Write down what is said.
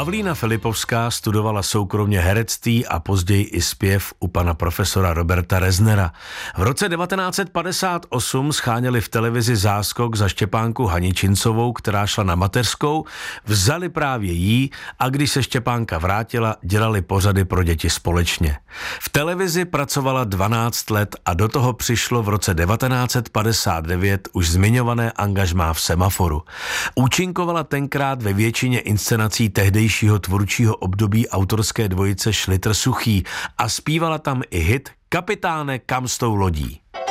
Pavlína Filipovská studovala soukromně herectví a později i zpěv u pana profesora Roberta Reznera. V roce 1958 scháněli v televizi záskok za Štěpánku Haničincovou, která šla na mateřskou, vzali právě jí a když se Štěpánka vrátila, dělali pořady pro děti společně. V televizi pracovala 12 let a do toho přišlo v roce 1959 už zmiňované angažmá v Semaforu. Účinkovala tenkrát ve většině inscenací tehdejšího tvůrčího období autorské dvojice Šlitr Suchý a zpívala tam i hit Kapitáne, kam s tou lodí.